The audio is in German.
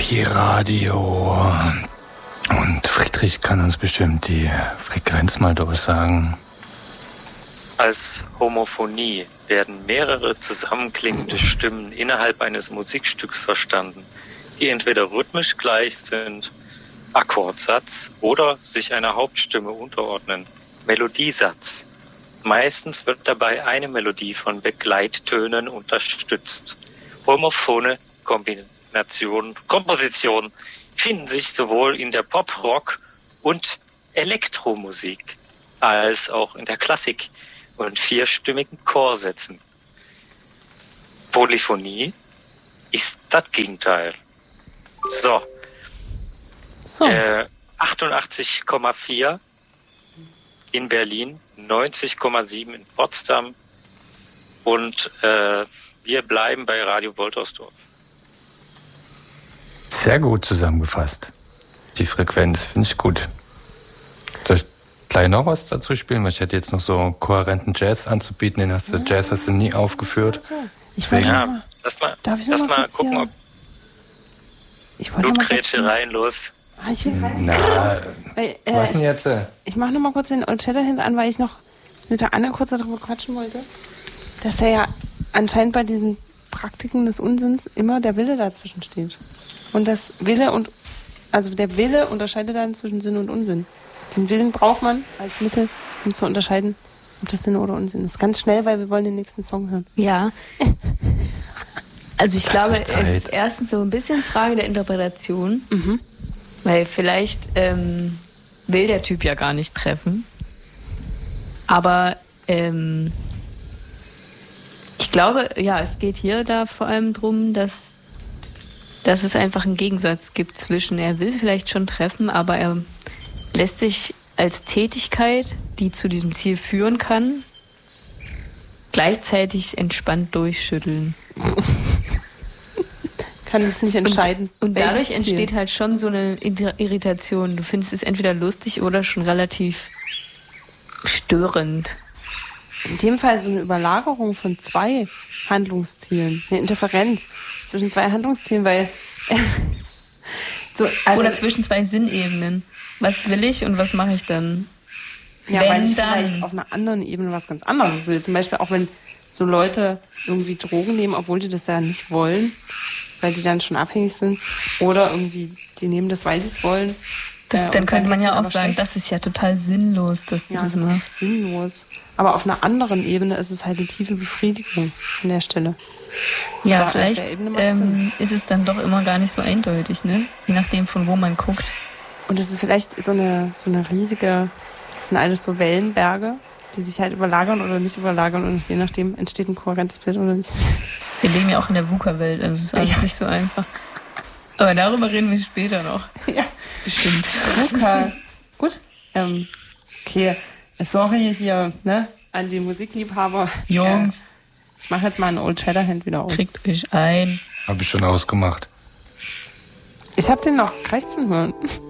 Pi-Radio. Und Friedrich kann uns bestimmt die Frequenz mal durchsagen. Als Homophonie werden mehrere zusammenklingende Stimmen innerhalb eines Musikstücks verstanden, die entweder rhythmisch gleich sind, Akkordsatz, oder sich einer Hauptstimme unterordnen, Melodiesatz. Meistens wird dabei eine Melodie von Begleittönen unterstützt. Homophone Kompositionen finden sich sowohl in der Pop-, Rock- und Elektromusik als auch in der Klassik und vierstimmigen Chorsätzen. Polyphonie ist das Gegenteil. So. 88,4 in Berlin, 90,7 in Potsdam und wir bleiben bei Radio Woltersdorf. Sehr gut zusammengefasst. Die Frequenz finde ich gut. Soll ich gleich noch was dazu spielen? Weil ich hätte jetzt noch so kohärenten Jazz anzubieten. Den Jazz hast du nie aufgeführt. Ich wollte lass mal gucken, ob Blutgrätsche rein, los. Ich will was denn jetzt? Ich mache noch mal kurz den Old Shatterhand an, weil ich noch mit der Anne kurz darüber quatschen wollte, dass da ja anscheinend bei diesen Praktiken des Unsinns immer der Wille dazwischen steht. Und der Wille unterscheidet dann zwischen Sinn und Unsinn. Den Willen braucht man als Mittel, um zu unterscheiden, ob das Sinn oder Unsinn ist. Ganz schnell, weil wir wollen den nächsten Song hören. Ja. Also ich glaube, es ist erstens so ein bisschen Frage der Interpretation. Mhm. Weil vielleicht will der Typ ja gar nicht treffen. Aber ich glaube, ja, es geht hier da vor allem drum, dass es einfach einen Gegensatz gibt zwischen, er will vielleicht schon treffen, aber er lässt sich als Tätigkeit, die zu diesem Ziel führen kann, gleichzeitig entspannt durchschütteln. Kann es nicht entscheiden. Und dadurch entsteht halt schon so eine Irritation. Du findest es entweder lustig oder schon relativ störend. In dem Fall so eine Überlagerung von zwei Handlungszielen. Eine Interferenz zwischen zwei Handlungszielen, weil... oder zwischen zwei Sinnebenen. Was will ich und was mache ich dann? Ja, weil ich vielleicht auf einer anderen Ebene was ganz anderes will. Zum Beispiel auch wenn so Leute irgendwie Drogen nehmen, obwohl die das ja nicht wollen, weil die dann schon abhängig sind. Oder irgendwie, die nehmen das, weil sie es wollen. Dann könnte man ja auch sagen, das ist ja total sinnlos, dass du das machst. Das ist sinnlos. Aber auf einer anderen Ebene ist es halt eine tiefe Befriedigung an der Stelle. Ja, vielleicht ist es dann doch immer gar nicht so eindeutig, ne? Je nachdem, von wo man guckt. Und es ist vielleicht so eine riesige, das sind alles so Wellenberge, die sich halt überlagern oder nicht überlagern und je nachdem entsteht ein Kohärenzbild oder nicht. Wir leben ja auch in der VUCA-Welt, also es ist alles nicht so einfach. Aber darüber reden wir später noch. Ja, bestimmt. VUCA. Gut. Okay. Sorry hier, ne, an die Musikliebhaber. Jungs. Ich mache jetzt mal einen Old Shatterhand wieder aus. Kriegt euch ein. Hab ich schon ausgemacht. Ich hab den noch krächzen hören.